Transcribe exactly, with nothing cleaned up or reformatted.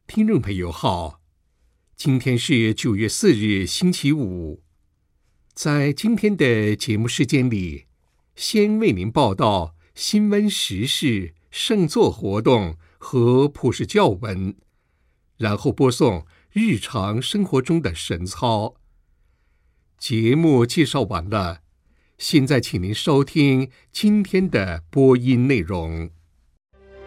听众朋友好，今天是九月四日星期五。在今天的节目时间里，先为您报道新闻时事、圣座活动和普世教文，然后播送日常生活中的神操。节目介绍完了，现在请您收听今天的播音内容。